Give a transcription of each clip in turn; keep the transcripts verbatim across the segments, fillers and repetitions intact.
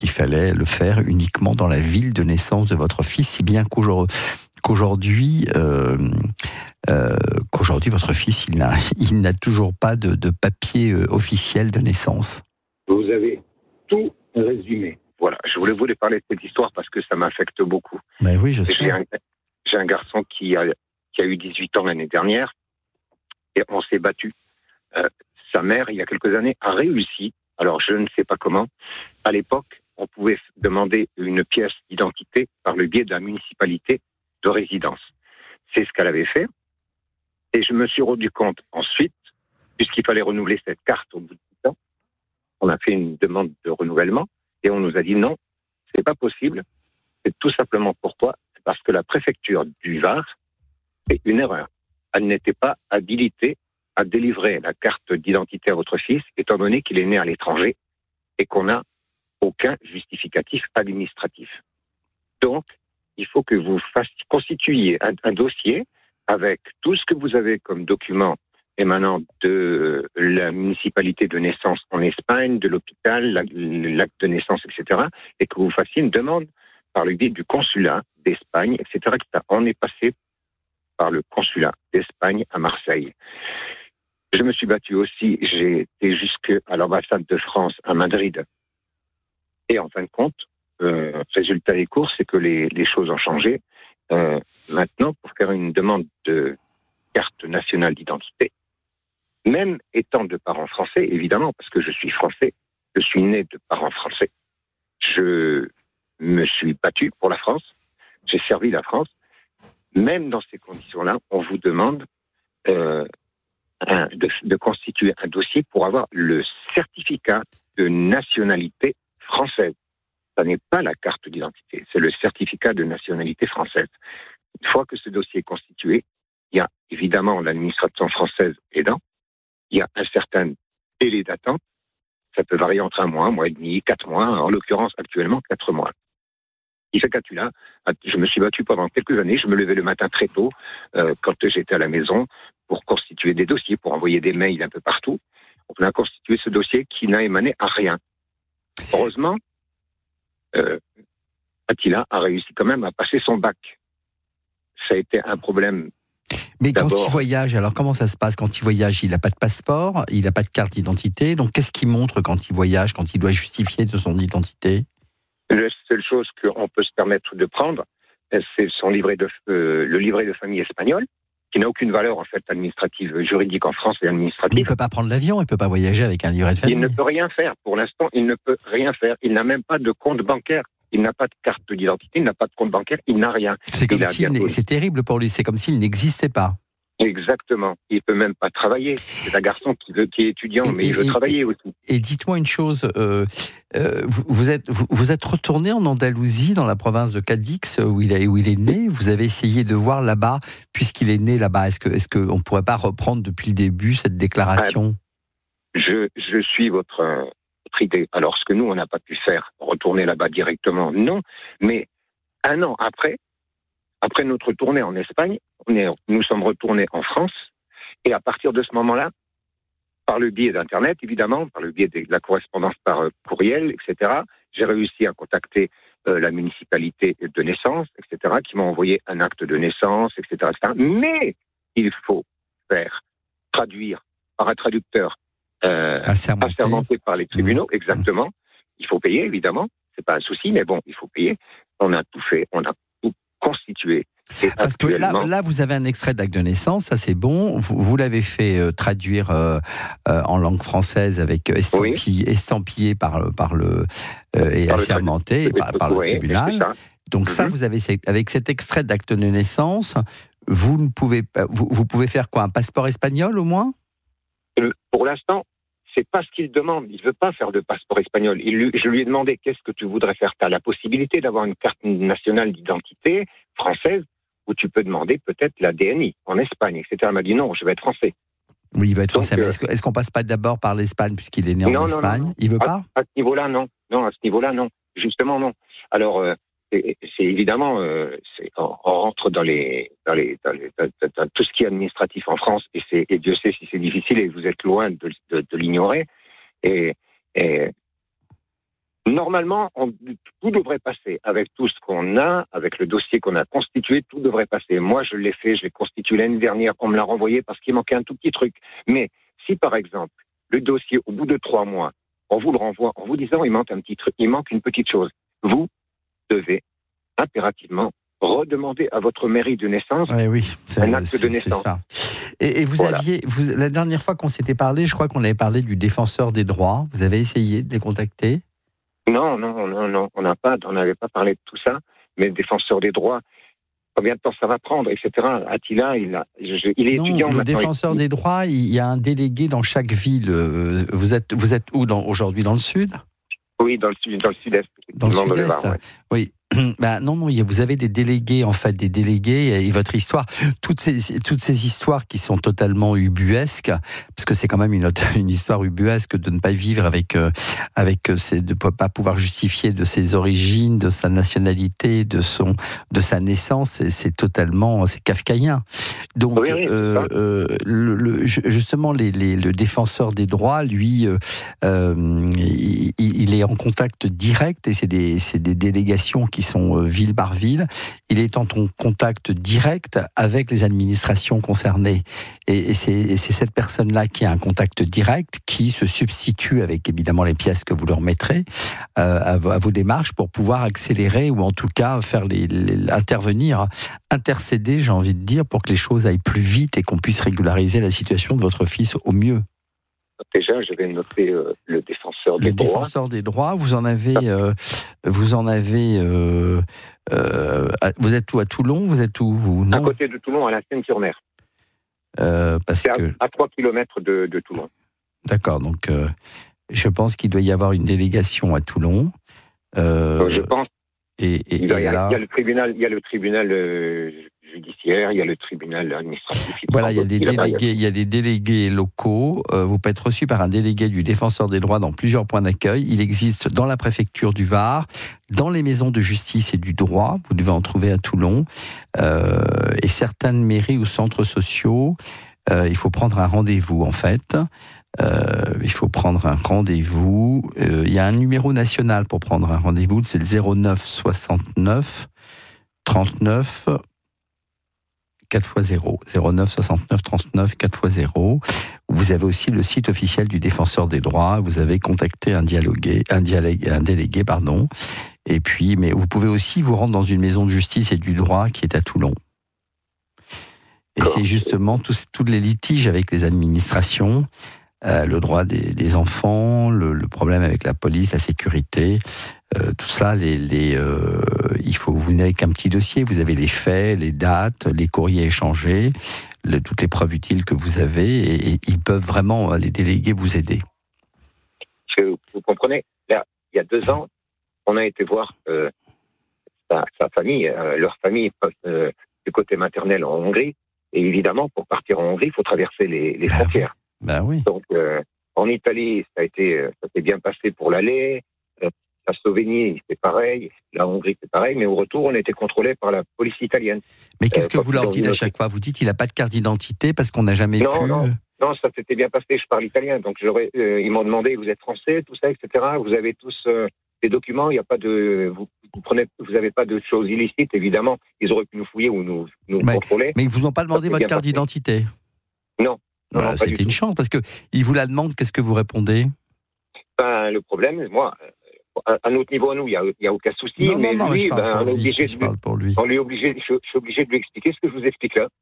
qu'il fallait le faire uniquement dans la ville de naissance de votre fils, si bien qu'aujourd'hui, qu'aujourd'hui, euh, euh, qu'aujourd'hui votre fils, il n'a, il n'a toujours pas de, de papier euh, officiel de naissance. Vous avez tout résumé. Voilà, je voulais vous parler de cette histoire parce que ça m'affecte beaucoup. Ben oui, je sais. J'ai un, j'ai un garçon qui a, qui a eu dix-huit ans l'année dernière et on s'est battu. Euh, sa mère, il y a quelques années, a réussi, alors je ne sais pas comment. À l'époque, on pouvait demander une pièce d'identité par le biais de la municipalité de résidence. C'est ce qu'elle avait fait. Et je me suis rendu compte ensuite, puisqu'il fallait renouveler cette carte au bout de dix ans, on a fait une demande de renouvellement et on nous a dit non, c'est pas possible. C'est tout simplement pourquoi ? C'est parce que la préfecture du Var fait une erreur. Elle n'était pas habilitée à délivrer la carte d'identité à votre fils, étant donné qu'il est né à l'étranger et qu'on n'a aucun justificatif administratif. Donc, il faut que vous fassiez, constituiez un, un dossier avec tout ce que vous avez comme document émanant de la municipalité de naissance en Espagne, de l'hôpital, l'acte de naissance, et cetera, et que vous fassiez une demande par le biais du consulat d'Espagne, et cetera, et cetera. On est passé par le consulat d'Espagne à Marseille. Je me suis battu aussi, j'ai été jusqu'à l'ambassade de France à Madrid. Et en fin de compte, euh, résultat des courses, c'est que les, les choses ont changé. Euh, maintenant, pour faire une demande de carte nationale d'identité, même étant de parents français, évidemment, parce que je suis français, je suis né de parents français, je me suis battu pour la France, j'ai servi la France. Même dans ces conditions-là, on vous demande euh, un, de, de constituer un dossier pour avoir le certificat de nationalité française. Ça n'est pas la carte d'identité, c'est le certificat de nationalité française. Une fois que ce dossier est constitué, il y a évidemment l'administration française aidant, il y a un certain délai d'attente, ça peut varier entre un mois, un mois et demi, quatre mois, en l'occurrence actuellement quatre mois. Il fait qu'à là, je me suis battu pendant quelques années, je me levais le matin très tôt, euh, quand j'étais à la maison, pour constituer des dossiers, pour envoyer des mails un peu partout. On a constitué ce dossier qui n'a émané à rien. Heureusement, euh, Attila a réussi quand même à passer son bac. Ça a été un problème. Mais d'abord, quand il voyage, alors comment ça se passe quand il voyage? Il n'a pas de passeport, il n'a pas de carte d'identité, donc qu'est-ce qu'il montre quand il voyage, quand il doit justifier de son identité? La seule chose qu'on peut se permettre de prendre, c'est son livret de, euh, le livret de famille espagnol, qui n'a aucune valeur en fait administrative, juridique en France et administrative. Mais il ne peut pas prendre l'avion, il ne peut pas voyager avec un livret de famille. Il ne peut rien faire. Pour l'instant, il ne peut rien faire. Il n'a même pas de compte bancaire. Il n'a pas de carte d'identité, il n'a pas de compte bancaire, il n'a rien. C'est comme il s'il, bientôt... c'est terrible pour lui, c'est comme s'il n'existait pas. Exactement. Il ne peut même pas travailler. C'est un garçon qui, veut, qui est étudiant, et, mais il veut et, travailler et, aussi. Et dites-moi une chose, euh, euh, vous, vous, êtes, vous, vous êtes retourné en Andalousie, dans la province de Cadix, où il, a, où il est né. Vous avez essayé de voir là-bas, puisqu'il est né là-bas. Est-ce, que, est-ce qu'on ne pourrait pas reprendre depuis le début cette déclaration? je, je suis votre, votre idée. Alors, ce que nous, on n'a pas pu faire, retourner là-bas directement, non. Mais un an après, après notre tournée en Espagne, on est, nous sommes retournés en France, et à partir de ce moment-là, par le biais d'Internet, évidemment, par le biais de la correspondance par courriel, et cetera, j'ai réussi à contacter euh, la municipalité de naissance, et cetera, qui m'a envoyé un acte de naissance, et cetera, et cetera. Mais il faut faire traduire par un traducteur euh, assermenté. assermenté par les tribunaux, mmh. exactement. Il faut payer, évidemment, c'est pas un souci, mais bon, il faut payer. On a tout fait, on a tout constitué. Parce que là, là, vous avez un extrait d'acte de naissance, ça c'est bon. Vous, vous l'avez fait euh, traduire euh, euh, en langue française avec estampillé, oui. estampillé par, par le euh, et par assermenté le, par, par le oui, tribunal. Ça. Donc mm-hmm. ça, vous avez avec cet extrait d'acte de naissance, vous ne pouvez vous, vous pouvez faire quoi, un passeport espagnol au moins? Pour l'instant, c'est pas ce qu'il demande. Il veut pas faire de passeport espagnol. Il lui, je lui ai demandé qu'est-ce que tu voudrais faire. Tu as la possibilité d'avoir une carte nationale d'identité française, où tu peux demander peut-être la D N I en Espagne, et cetera. Elle m'a dit non, je vais être français. Oui, il va être Donc, français. Mais est-ce, que, est-ce qu'on passe pas d'abord par l'Espagne puisqu'il est né non, en non, Espagne? Non, non. Il veut à, pas à ce niveau-là, non. Non, à ce niveau-là, non. Justement, non. Alors, euh, c'est, c'est évidemment, euh, c'est, on, on rentre dans les, dans les, dans les dans, dans tout ce qui est administratif en France, et, c'est, et Dieu sait si c'est difficile, et vous êtes loin de, de, de l'ignorer. Et, et Normalement, on, tout devrait passer. Avec tout ce qu'on a, avec le dossier qu'on a constitué, tout devrait passer. Moi, je l'ai fait, je l'ai constitué l'année dernière, on me l'a renvoyé parce qu'il manquait un tout petit truc. Mais si, par exemple, le dossier, au bout de trois mois, on vous le renvoie en vous disant il manque un petit truc, il manque une petite chose, vous devez impérativement redemander à votre mairie de naissance ouais, oui, un acte de naissance. Ça. Et, et vous voilà. aviez, vous, la dernière fois qu'on s'était parlé, je crois qu'on avait parlé du défenseur des droits. Vous avez essayé de les contacter ? Non, non, non, non, on n'a pas, on n'avait pas parlé de tout ça. Mais le défenseur des droits, combien de temps ça va prendre, et cetera. Attila, il, a, je, il est non, étudiant. Le défenseur il... des droits, il y a un délégué dans chaque ville. Vous êtes, vous êtes où dans, aujourd'hui, dans le sud ? Oui, dans le sud, dans le sud-est. Dans le sud-est, Var, ouais. Oui. Ben non, non, vous avez des délégués, en fait, des délégués, et votre histoire, toutes ces, toutes ces histoires qui sont totalement ubuesques, parce que c'est quand même une, autre, une histoire ubuesque de ne pas vivre avec, euh, avec ces, de ne pas pouvoir justifier de ses origines, de sa nationalité, de, son, de sa naissance, c'est, c'est totalement, c'est kafkaïen. Donc, oui, oui, euh, euh, le, le, justement, les, les, le défenseur des droits, lui, euh, euh, il, il est en contact direct, et c'est des, c'est des délégations qui sont ville par ville, il est en contact direct avec les administrations concernées. Et, et, c'est, et c'est cette personne-là qui a un contact direct, qui se substitue avec évidemment les pièces que vous leur mettrez euh, à, à vos démarches pour pouvoir accélérer ou en tout cas faire les, les, intervenir, intercéder, j'ai envie de dire, pour que les choses aillent plus vite et qu'on puisse régulariser la situation de votre fils au mieux. Déjà, je vais noter euh, le défenseur des le droits. Le défenseur des droits, vous en avez, euh, vous en avez, euh, euh, vous êtes où, à Toulon, vous êtes où, vous, non ? À côté de Toulon, à la Seine-sur-Mer. Euh, parce C'est à, que à trois kilomètres de, de Toulon. D'accord, donc euh, je pense qu'il doit y avoir une délégation à Toulon. Euh, je pense. Et, et, il, y a, et là, il y a le tribunal, il y a le tribunal euh, judiciaire, il y a le tribunal administratif. Voilà, il y a des délégués, il y a des délégués locaux. Euh, vous pouvez être reçu par un délégué du défenseur des droits dans plusieurs points d'accueil. Il existe dans la préfecture du Var, dans les maisons de justice et du droit. Vous devez en trouver à Toulon. Euh, et certaines mairies ou centres sociaux, euh, il faut prendre un rendez-vous en fait. Euh, il faut prendre un rendez-vous. Euh, il y a un numéro national pour prendre un rendez-vous. C'est le zéro neuf soixante-neuf trente-neuf quatre fois zéro, zéro neuf soixante-neuf trente-neuf quatre fois zéro. Vous avez aussi le site officiel du défenseur des droits. Vous avez contacté un dialogué, un, dialogue, un délégué, pardon. Et puis, mais vous pouvez aussi vous rendre dans une maison de justice et du droit qui est à Toulon. Et c'est justement tous, tous les litiges avec les administrations, euh, le droit des, des enfants, le, le problème avec la police, la sécurité. Euh, tout ça, les, les, euh, il faut, vous n'avez qu'un petit dossier, vous avez les faits, les dates, les courriers échangés, le, toutes les preuves utiles que vous avez, et, et ils peuvent vraiment, les délégués, vous aider. Je, vous comprenez, là, il y a deux ans, on a été voir euh, sa, sa famille, euh, leur famille euh, du côté maternel en Hongrie, et évidemment, pour partir en Hongrie, il faut traverser les, les frontières. Ben oui. Donc, euh, en Italie, ça a été, ça s'est bien passé pour l'aller. La Slovénie, c'est pareil. La Hongrie, c'est pareil. Mais au retour, on a été contrôlé par la police italienne. Mais qu'est-ce que euh, vous leur dites à chaque fois ? Vous dites qu'il n'a pas de carte d'identité parce qu'on n'a jamais non, pu... Non, non, ça s'était bien passé. Je parle italien. Donc, j'aurais, euh, ils m'ont demandé, vous êtes français, tout ça, et cetera. Vous avez tous euh, des documents. Il n'y a pas de... Vous, vous prenez, vous n'avez pas de choses illicites, évidemment. Ils auraient pu nous fouiller ou nous, nous mais, contrôler. Mais ils ne vous ont pas demandé votre carte passé. d'identité ? Non. non, non C'était une tout. chance, parce qu'ils vous la demandent. Qu'est-ce que vous répondez ? Ben, le problème, moi... À notre niveau, à nous, il n'y a, a aucun souci, non, mais non, non, lui, ben, on est obligé lui, de, pour lui. On est obligé, je, je suis obligé de lui expliquer ce que je vous explique là.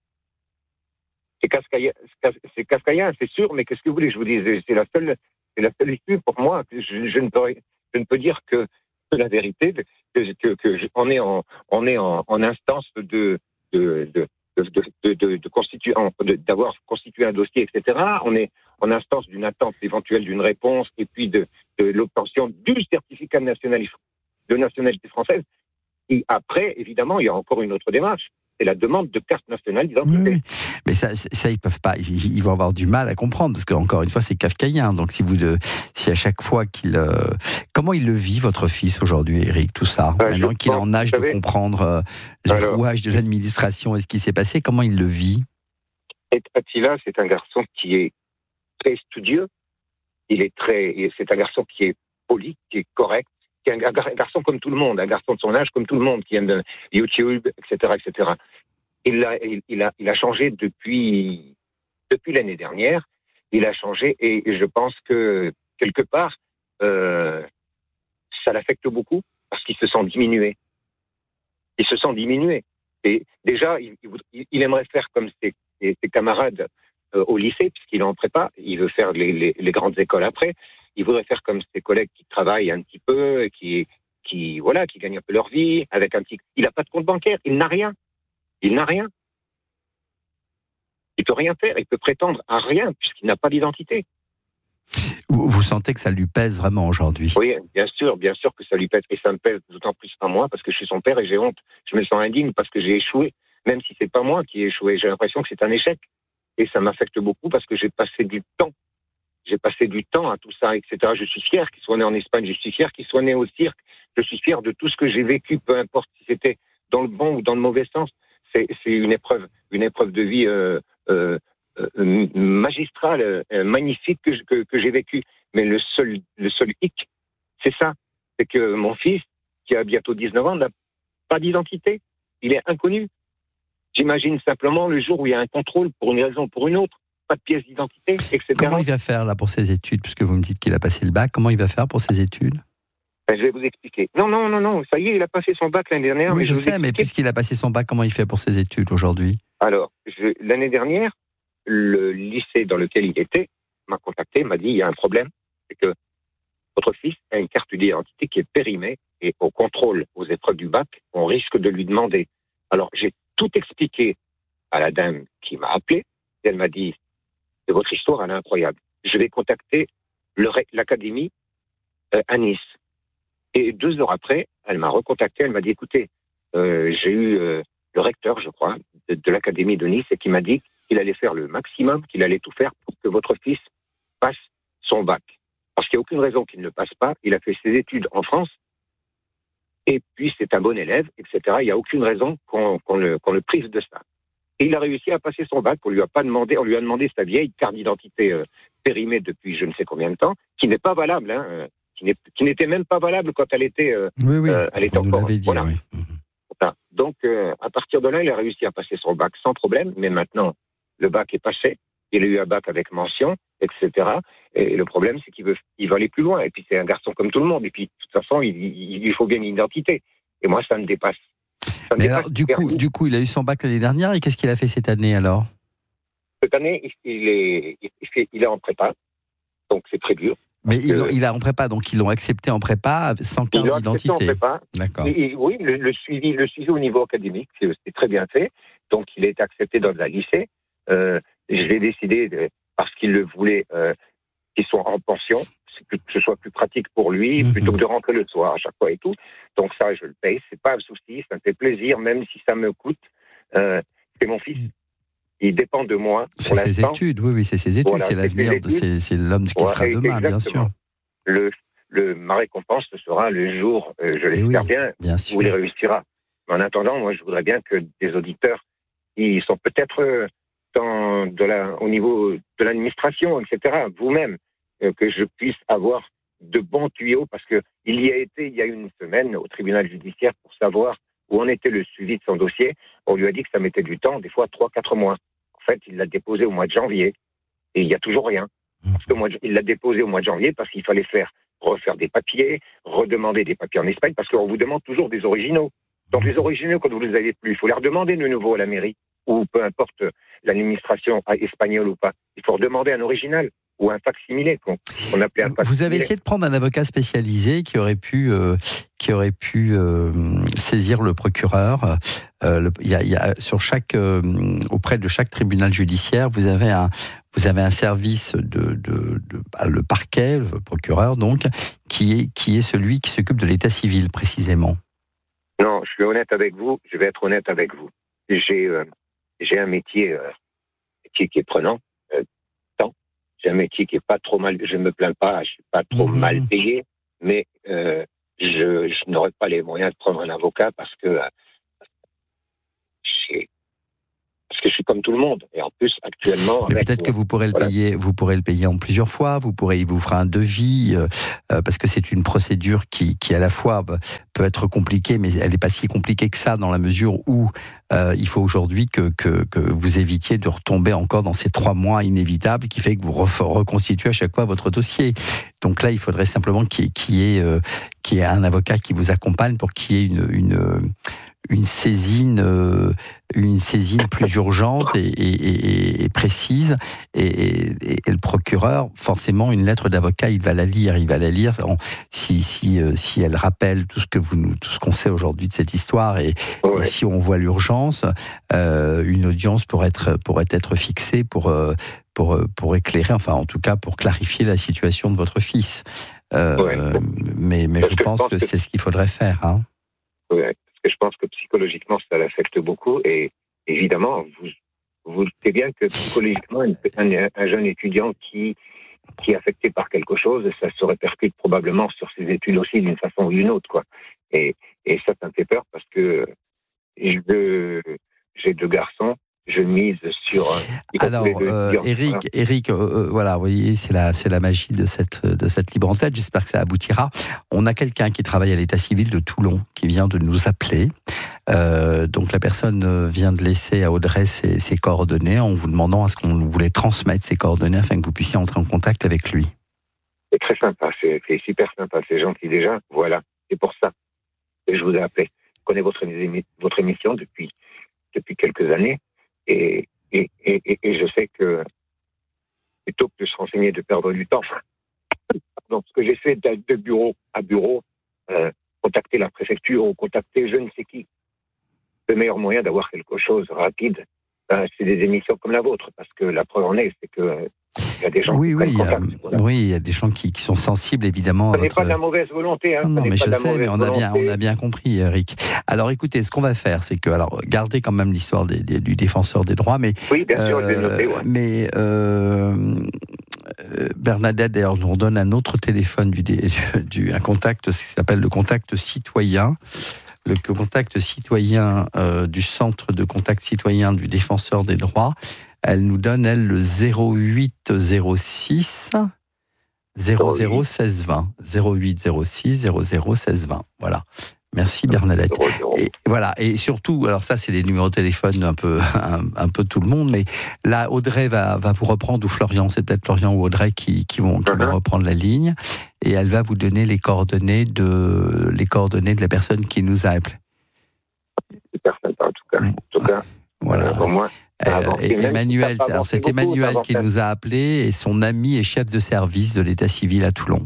C'est kafkaïen, c'est, kafkaïen, c'est sûr, mais qu'est-ce que vous voulez que je vous dise ? C'est la seule, c'est la seule issue pour moi. Je, je, ne, peux, je ne peux dire que, que la vérité, que, que, que je, on est en, on est en, en instance de, de, de, de De, de, de, de constituer, de, d'avoir constitué un dossier, et cetera. On est en instance d'une attente éventuelle d'une réponse et puis de, de l'obtention du certificat de nationalité, de nationalité française. Et après, évidemment, il y a encore une autre démarche. C'est la demande de carte nationale d'identité. Oui, mais ça, ça, ils peuvent pas. Ils, ils vont avoir du mal à comprendre parce qu'encore une fois, c'est kafkaïen. Donc, si vous, le, si à chaque fois qu'il, euh, comment il le vit votre fils aujourd'hui, Eric, tout ça, euh, maintenant qu'il est en âge de comprendre euh, les Alors, rouages de l'administration et ce qui s'est passé, comment il le vit ? Et Attila, c'est un garçon qui est très studieux. Il est très, c'est un garçon qui est poli, qui est correct, qui est un, gar- un garçon comme tout le monde, un garçon de son âge comme tout le monde, qui aime de YouTube, et cetera, et cetera. Il a, il, il a, il a changé depuis, depuis l'année dernière. Il a changé et je pense que quelque part, euh, ça l'affecte beaucoup parce qu'il se sent diminué. Il se sent diminué. Et déjà, il, il, il aimerait faire comme ses, ses, ses camarades euh, au lycée, puisqu'il est en prépa. Il veut faire les, les, les grandes écoles après. Il voudrait faire comme ses collègues qui travaillent un petit peu, qui, qui, voilà, qui gagnent un peu leur vie, avec un petit. Il n'a pas de compte bancaire. Il n'a rien. Il n'a rien. Il peut rien faire. Il peut prétendre à rien puisqu'il n'a pas d'identité. Vous, vous sentez que ça lui pèse vraiment aujourd'hui? Oui, bien sûr, bien sûr que ça lui pèse. Et ça me pèse d'autant plus à moi parce que je suis son père et j'ai honte. Je me sens indigne parce que j'ai échoué. Même si c'est pas moi qui ai échoué, j'ai l'impression que c'est un échec. Et ça m'affecte beaucoup parce que j'ai passé du temps. J'ai passé du temps à tout ça, et cetera. Je suis fier qu'il soit né en Espagne. Je suis fier qu'il soit né au cirque. Je suis fier de tout ce que j'ai vécu, peu importe si c'était dans le bon ou dans le mauvais sens. C'est, c'est une épreuve, une épreuve de vie euh, euh, euh, magistrale, euh, magnifique que, que, que j'ai vécue. Mais le seul, le seul hic, c'est ça. C'est que mon fils, qui a bientôt dix-neuf ans, n'a pas d'identité. Il est inconnu. J'imagine simplement le jour où il y a un contrôle pour une raison ou pour une autre, pas de pièce d'identité, et cetera. Comment il va faire là pour ses études, puisque vous me dites qu'il a passé le bac, comment il va faire pour ses études? Ben, je vais vous expliquer. Non, non, non, non, ça y est, il a passé son bac l'année dernière. Oui, mais je, je sais, mais puisqu'il a passé son bac, comment il fait pour ses études aujourd'hui? Alors, je, l'année dernière, le lycée dans lequel il était m'a contacté, m'a dit, il y a un problème, c'est que votre fils a une carte d'identité qui est périmée et au contrôle, aux épreuves du bac, on risque de lui demander. Alors, j'ai tout expliqué à la dame qui m'a appelé, et elle m'a dit, votre histoire, elle est incroyable. Je vais contacter le, l'académie euh, à Nice. Et deux heures après, elle m'a recontacté, elle m'a dit, écoutez, euh, j'ai eu euh, le recteur, je crois, de, de l'académie de Nice, et qui m'a dit qu'il allait faire le maximum, qu'il allait tout faire pour que votre fils passe son bac. Parce qu'il n'y a aucune raison qu'il ne le passe pas. Il a fait ses études en France, et puis c'est un bon élève, et cetera. Il n'y a aucune raison qu'on, qu'on, le, qu'on le prive de ça. Et il a réussi à passer son bac. On lui a pas demandé, on lui a demandé sa vieille carte d'identité euh, périmée depuis je ne sais combien de temps, qui n'est pas valable, hein, euh, qui, n'est, qui n'était même pas valable quand elle était, euh, oui, oui, euh, elle était encore. Dit, voilà. Oui. Voilà. Donc euh, à partir de là, il a réussi à passer son bac sans problème. Mais maintenant, le bac est passé. Il a eu un bac avec mention, et cetera. Et le problème, c'est qu'il veut, il veut aller plus loin. Et puis c'est un garçon comme tout le monde. Et puis de toute façon, il, il, il faut bien une identité. Et moi, ça me dépasse. Mais alors, du coup, du coup, il a eu son bac l'année dernière et qu'est-ce qu'il a fait cette année alors? Cette année, il est, il, fait, il est en prépa, donc c'est très dur. Mais il, que, il a en prépa, donc ils l'ont accepté en prépa sans carte d'identité. En prépa. D'accord. Et, oui, le, le, suivi, le suivi au niveau académique, c'est, c'est très bien fait. Donc il est accepté dans un lycée. Euh, j'ai décidé, de, parce qu'il le voulait, euh, qu'il soit en pension, que ce soit plus pratique pour lui, mmh. plutôt que de rentrer le soir à chaque fois et tout. Donc ça, je le paye, c'est pas un souci, ça me fait plaisir, même si ça me coûte. Euh, c'est mon fils, il dépend de moi. C'est ses études, oui, oui, c'est ses études, voilà, c'est l'avenir, de, c'est, c'est l'homme qui voilà, sera demain, exactement. Bien sûr. Le, le, ma récompense, ce sera le jour, euh, je l'espère oui, bien, bien où il réussira. Mais en attendant, moi, je voudrais bien que des auditeurs, ils sont peut-être dans, de la, au niveau de l'administration, et cetera, vous-même, euh, que je puisse avoir de bons tuyaux, parce que il y a été, il y a une semaine, au tribunal judiciaire pour savoir où en était le suivi de son dossier. On lui a dit que ça mettait du temps, des fois trois, quatre mois. En fait, il l'a déposé au mois de janvier, et il n'y a toujours rien. Parce que moi, il l'a déposé au mois de janvier parce qu'il fallait faire refaire des papiers, redemander des papiers en Espagne, parce qu'on vous demande toujours des originaux. Donc les originaux, quand vous ne les avez plus, il faut les redemander de nouveau à la mairie, ou peu importe l'administration espagnole ou pas. Il faut redemander un original ou un facsimilé, qu'on, qu'on appelait un facsimilé. Vous avez essayé de prendre un avocat spécialisé qui aurait pu, euh, qui aurait pu euh, saisir le procureur. Euh, le, y a, y a, sur chaque, euh, auprès de chaque tribunal judiciaire, vous avez un, vous avez un service de, de, de bah, le parquet, le procureur donc, qui est, qui est celui qui s'occupe de l'état civil précisément. Non, je suis honnête avec vous. Je vais être honnête avec vous. J'ai, euh, j'ai un métier, euh, métier qui est prenant. Euh, tant. J'ai un métier qui est pas trop mal. Je ne me plains pas. Je suis pas trop mmh. mal payé, mais euh, je, je n'aurais pas les moyens de prendre un avocat parce que euh, que je suis comme tout le monde. Et en plus, actuellement... Mais peut-être que vous pourrez le voilà. payer, vous pourrez le payer en plusieurs fois, vous pourrez, il vous fera un devis, euh, parce que c'est une procédure qui, qui à la fois peut être compliquée, mais elle n'est pas si compliquée que ça, dans la mesure où euh, il faut aujourd'hui que, que, que vous évitiez de retomber encore dans ces trois mois inévitables, qui fait que vous reconstituez à chaque fois votre dossier. Donc là, il faudrait simplement qu'il y ait, qu'il y ait, euh, qu'il y ait un avocat qui vous accompagne pour qu'il y ait une... une une saisine, euh, une saisine plus urgente et, et, et, et précise. Et, et, et le procureur, forcément, une lettre d'avocat, il va la lire, il va la lire. On, si, si, euh, si elle rappelle tout ce que vous nous, tout ce qu'on sait aujourd'hui de cette histoire, et, ouais. et si on voit l'urgence, euh, une audience pourrait être pourrait être fixée pour euh, pour pour éclairer, enfin, en tout cas, pour clarifier la situation de votre fils. Euh, ouais. Mais mais je pense que c'est ce qu'il faudrait faire, hein. Ouais. Je pense que psychologiquement, ça l'affecte beaucoup. Et évidemment, vous vous doutez bien que psychologiquement, un, un jeune étudiant qui, qui est affecté par quelque chose, ça se répercute probablement sur ses études aussi d'une façon ou d'une autre, quoi. Et, et ça, ça me fait peur parce que je, j'ai deux garçons. Je mise sur. Alors, euh, Eric, voilà. Eric, euh, voilà, vous voyez, c'est la, c'est la magie de cette, de cette libre antenne. J'espère que ça aboutira. On a quelqu'un qui travaille à l'état civil de Toulon qui vient de nous appeler. Euh, donc la personne vient de laisser à Audrey ses, ses coordonnées en vous demandant à ce qu'on voulait transmettre ses coordonnées afin que vous puissiez entrer en contact avec lui. C'est très sympa, c'est, c'est super sympa, c'est gentil déjà. Voilà, c'est pour ça que je vous ai appelé. Je connais votre, votre émission depuis, depuis quelques années. Et, et, et, et je sais que plutôt que de se renseigner, de perdre du temps, donc ce que j'ai fait de, de bureau à bureau, euh, contacter la préfecture ou contacter je ne sais qui, le meilleur moyen d'avoir quelque chose rapide, euh, c'est des émissions comme la vôtre, parce que la preuve en est, c'est que euh, il y a des gens oui, qui oui, prennent contact. Il a, voilà. Oui, il y a des gens qui, qui sont sensibles, évidemment. Ce n'est votre... pas de la mauvaise volonté. Hein, non, non mais je sais, mais on a, bien, on a bien compris, Eric. Alors, écoutez, ce qu'on va faire, c'est que, alors, gardez quand même l'histoire des, des, du défenseur des droits, mais... Oui, bien sûr, euh, je vais noter, ouais. Mais euh, Bernadette, d'ailleurs, nous redonne un autre téléphone, du, du, du, un contact, qui s'appelle le contact citoyen. Le contact citoyen euh, du Centre de contact citoyen du défenseur des droits. Elle nous donne, elle, le zéro huit zéro six zéro zéro seize vingt. zéro huit zéro six zéro zéro seize vingt. Voilà. Merci Bernadette. Et voilà. Et surtout, alors ça, c'est les numéros de téléphone un peu, un, un peu tout le monde, mais là, Audrey va, va vous reprendre, ou Florian, c'est peut-être Florian ou Audrey qui, qui vont, qui uh-huh. vont reprendre la ligne, et elle va vous donner les coordonnées de, les coordonnées de la personne qui nous a appelé. Super sympa, en tout cas. En tout cas, voilà. Euh, pour moi. Euh, Emmanuel, alors c'est Emmanuel qui nous a appelé, et son ami est chef de service de l'état civil à Toulon.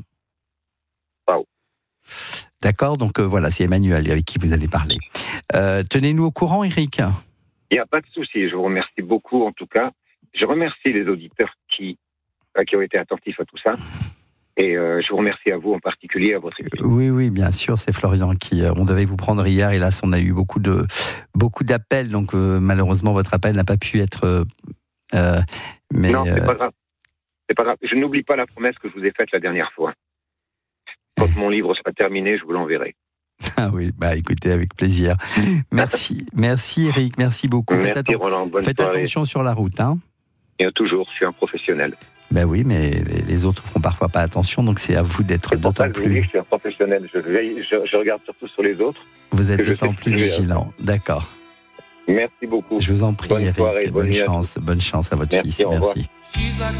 Wow. D'accord, donc euh, voilà, c'est Emmanuel avec qui vous allez parler. Euh, tenez-nous au courant, Eric. Il n'y a pas de souci, je vous remercie beaucoup en tout cas. Je remercie les auditeurs qui, euh, qui ont été attentifs à tout ça. Et euh, je vous remercie à vous en particulier, à votre équipe. Oui, oui, bien sûr, c'est Florian qui... Euh, on devait vous prendre hier, hélas, on a eu beaucoup, de, beaucoup d'appels, donc euh, malheureusement, votre appel n'a pas pu être... Euh, mais, non, c'est euh... pas grave. C'est pas grave. Je n'oublie pas la promesse que je vous ai faite la dernière fois. Quand mon livre sera terminé, je vous l'enverrai. Ah oui, bah écoutez, avec plaisir. Merci, merci Eric, merci beaucoup. Merci faites atten- Roland, bonne faites soirée. Attention sur la route, hein. Et toujours, je suis un professionnel. Ben oui, mais les autres font parfois pas attention, donc c'est à vous d'être c'est d'autant pour ça que plus... Je, dis que je suis un professionnel, je, veille, je, je regarde surtout sur les autres. Vous êtes d'autant plus vigilant, d'accord. Merci beaucoup. Je vous en prie, bonne Eric, soirée, bonne bonne chance, bonne chance à votre merci, fils, au revoir. merci.